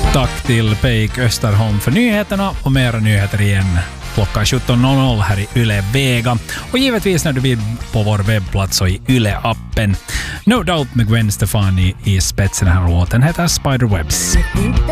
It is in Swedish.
Tack till Peik Österholm för nyheterna och mera nyheter igen klockan 17.00 här i Yle Vega. Och givetvis när du vill på vår webbplats och i Yle-appen. No Doubt med Gwen Stefani i spetsen. Den här låten heter Spiderwebs.